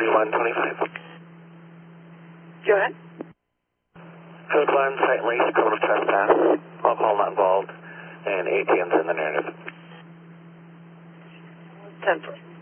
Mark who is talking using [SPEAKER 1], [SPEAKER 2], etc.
[SPEAKER 1] 3125.
[SPEAKER 2] Go ahead.
[SPEAKER 1] Code 1, site lease, criminal trespass, alcohol not involved, and ATM's in the narrative.
[SPEAKER 2] 10-4.